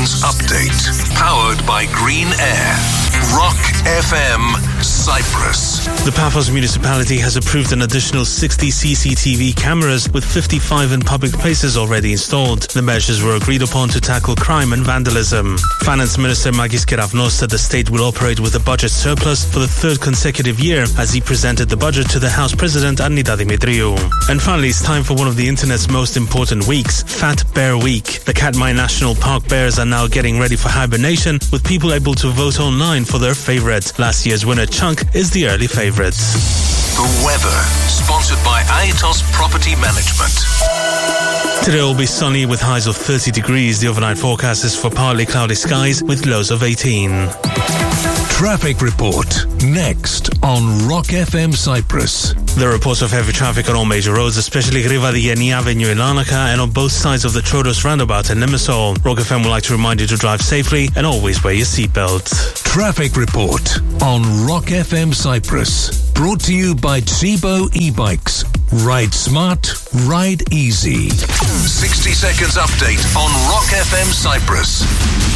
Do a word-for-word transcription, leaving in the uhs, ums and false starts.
seconds update. Powered by Green Air. Rock F M Cyprus. The Paphos municipality has approved an additional sixty C C T V cameras with fifty-five in public places already installed. The measures were agreed upon to tackle crime and vandalism. Finance Minister Magis Keravnos said the state will operate with a budget surplus for the third consecutive year as he presented the budget to the House President Arnita Dimitriou. And finally, it's time for one of the internet's most important weeks, Fat Bear Week. The Katmai National Park bears are now getting ready for hibernation, with people able to vote online for their favorite. Last year's winner, Chunk, is the early favorite. The weather, sponsored by Aetos Property Management. Today will be sunny with highs of thirty degrees. The overnight forecast is for partly cloudy skies with lows of eighteen. Traffic report next on Rock F M Cyprus. There are reports of heavy traffic on all major roads, especially Grivadigeni Avenue in Larnaca and on both sides of the Troodos roundabout in Limassol. Rock F M would like to remind you to drive safely and always wear your seatbelt. Traffic report on Rock F M Cyprus. Brought to you by Tsibo e-bikes. Ride smart, ride easy. sixty seconds update on Rock F M Cyprus.